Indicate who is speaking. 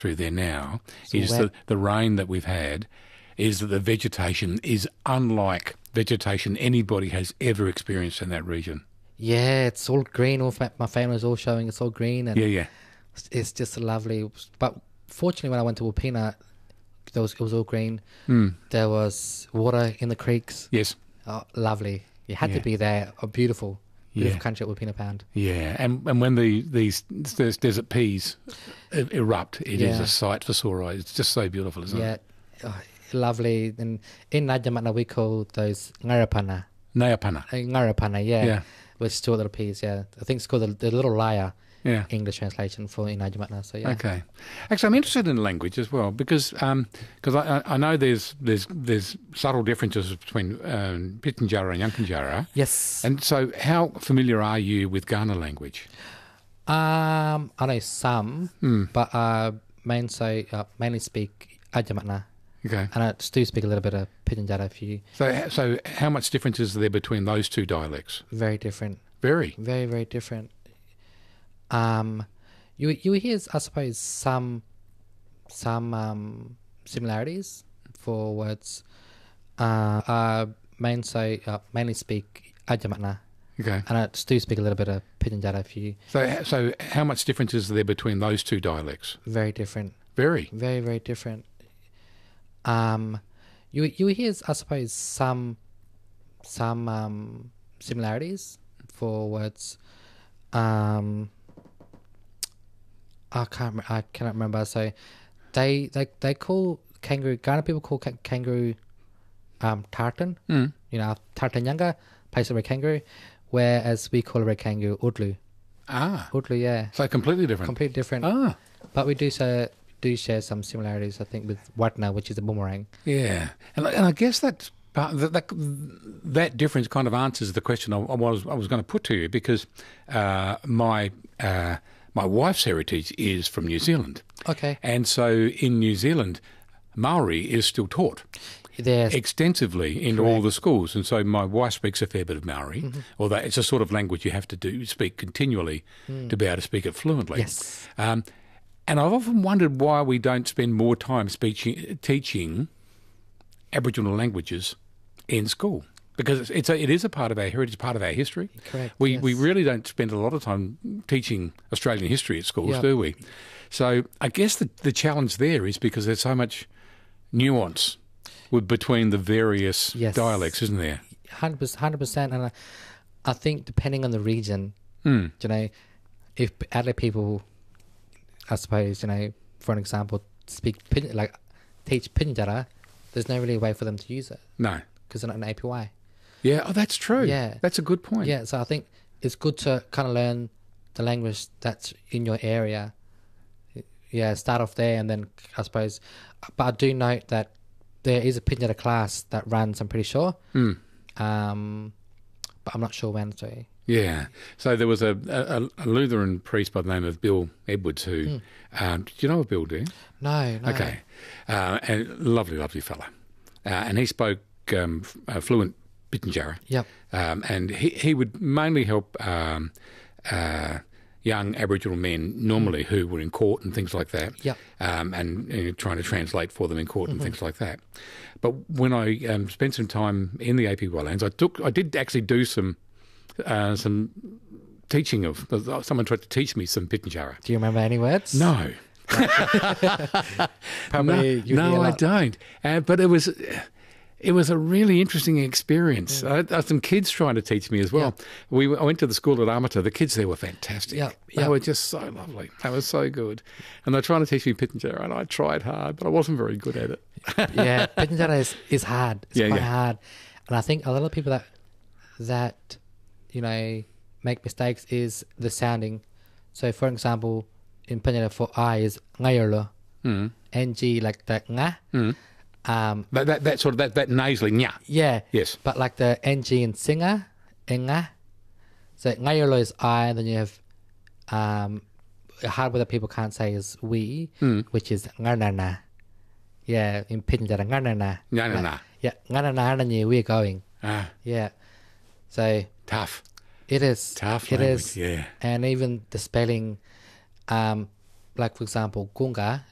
Speaker 1: through there now
Speaker 2: So
Speaker 1: is
Speaker 2: wet.
Speaker 1: the rain that we've had is that the vegetation is unlike vegetation anybody has ever experienced in that region.
Speaker 2: Yeah, it's all green. My family's all showing it's all green, and
Speaker 1: Yeah, yeah.
Speaker 2: it's just lovely. But fortunately, when I went to Wapina, it was all green.
Speaker 1: Mm.
Speaker 2: There was water in the creeks.
Speaker 1: Yes.
Speaker 2: Oh, lovely. You had
Speaker 1: Yeah.
Speaker 2: to be there. A beautiful
Speaker 1: Yeah.
Speaker 2: country at Wapina Pound.
Speaker 1: Yeah, and when these desert peas erupt, it is
Speaker 2: Yeah.
Speaker 1: a sight for sore eyes. It's just so beautiful, isn't
Speaker 2: Yeah,
Speaker 1: it?
Speaker 2: lovely. And in Najamatna, we call those ngarapana.
Speaker 1: Nayapana.
Speaker 2: Ngarapana, yeah.
Speaker 1: Yeah.
Speaker 2: Which store little peas, yeah. I think it's called the little liar,
Speaker 1: Yeah.
Speaker 2: English translation for in Najamatna. So, yeah.
Speaker 1: Okay. Actually, I'm interested in language as well because I know there's subtle differences between Pitjantjatjara and Yankunytjatjara.
Speaker 2: Yes.
Speaker 1: And so, how familiar are you with Ghana language?
Speaker 2: I know some, but mainly speak Ajamatna.
Speaker 1: Okay.
Speaker 2: And I do speak a little bit of Pitjantjatjara, a few.
Speaker 1: So how much difference is there between those two dialects?
Speaker 2: Very different.
Speaker 1: Very.
Speaker 2: Very, very different. You hear, I suppose, some similarities for words. Mainly speak Ajamatna,
Speaker 1: Okay.
Speaker 2: and I do speak a little bit of Pitjantjatjara, a few.
Speaker 1: So how much difference is there between those two dialects?
Speaker 2: Very different.
Speaker 1: Very.
Speaker 2: Very, very different. You hear, I suppose, some similarities for words. I cannot remember. So they call kangaroo. Ghana people call kangaroo tartan.
Speaker 1: Mm.
Speaker 2: You know, tartan younger place of red kangaroo, whereas we call a red kangaroo udlu.
Speaker 1: Ah.
Speaker 2: Udlu, yeah,
Speaker 1: So completely different.
Speaker 2: completely different.
Speaker 1: Ah.
Speaker 2: But we do share some similarities, I think, with watna, which is a boomerang.
Speaker 1: Yeah. And I guess that difference kind of answers the question I was going to put to you because my wife's heritage is from New Zealand.
Speaker 2: Okay.
Speaker 1: And so in New Zealand, Maori is still taught
Speaker 2: There's
Speaker 1: extensively in all the schools. And so my wife speaks a fair bit of Maori, although it's a sort of language you have to speak continually to be able to speak it fluently.
Speaker 2: yes.
Speaker 1: And I've often wondered why we don't spend more time teaching Aboriginal languages in school. Because it is a part of our heritage, part of our history.
Speaker 2: Correct,
Speaker 1: We
Speaker 2: yes.
Speaker 1: really don't spend a lot of time teaching Australian history at schools,
Speaker 2: Yep.
Speaker 1: do we? So I guess the challenge there is because there's so much nuance between the various
Speaker 2: Yes.
Speaker 1: dialects, isn't there?
Speaker 2: 100%. And I think depending on the region, you know, if Adelaide people, I suppose, you know, for an example, teach Pitjantjatjara, there's no really way for them to use it
Speaker 1: No.
Speaker 2: because they're not an APY.
Speaker 1: Yeah, oh, that's true.
Speaker 2: Yeah.
Speaker 1: That's a good point.
Speaker 2: Yeah, so I think it's good to kind of learn the language that's in your area. Yeah, start off there and then I suppose. But I do note that there is a Pitjantjatjara class that runs, I'm pretty sure. But I'm not sure when, so.
Speaker 1: Yeah. So there was a Lutheran priest by the name of Bill Edwards who, do you know of Bill, do you?
Speaker 2: No.
Speaker 1: Okay. And lovely, lovely fella. And he spoke fluent Pitjantjatjara.
Speaker 2: Yep.
Speaker 1: And he would mainly help young Aboriginal men normally who were in court and things like that.
Speaker 2: Yep.
Speaker 1: And trying to translate for them in court and things like that. But when I spent some time in the APY lands, I did actually do some teaching of. Someone tried to teach me some Pitjantjatjara.
Speaker 2: Do you remember any words?
Speaker 1: No.
Speaker 2: Probably you hear a
Speaker 1: No, I
Speaker 2: lot.
Speaker 1: don't. But it was a really interesting experience. I had some kids trying to teach me as well. I went to the school at Amata. The kids there were fantastic.
Speaker 2: Yeah,
Speaker 1: They
Speaker 2: yeah.
Speaker 1: were just so lovely. They were so good. And they're trying to teach me Pitjantjatjara, and I tried hard, but I wasn't very good at it.
Speaker 2: Yeah, Pitjantjatjara is hard. It's
Speaker 1: Yeah,
Speaker 2: quite
Speaker 1: yeah.
Speaker 2: hard. And I think a lot of people that you know, make mistakes is the sounding. So, for example, in Pitjantjatjara for I is ngayolo. NG like the nga.
Speaker 1: That sort of that nasally nya.
Speaker 2: Yeah.
Speaker 1: Yes.
Speaker 2: But like the NG in singer, nga. So ngayolo is I, then you have a hard word that people can't say is we, which is ngarnana. Yeah, in Pitjantjatjara, ngarnana.
Speaker 1: Ngarnana.
Speaker 2: Yeah, ngarnana, we're going.
Speaker 1: Ah,
Speaker 2: Yeah. So
Speaker 1: tough.
Speaker 2: it is.
Speaker 1: Tough
Speaker 2: It
Speaker 1: language,
Speaker 2: is.
Speaker 1: yeah.
Speaker 2: And even the spelling, like for example, gunga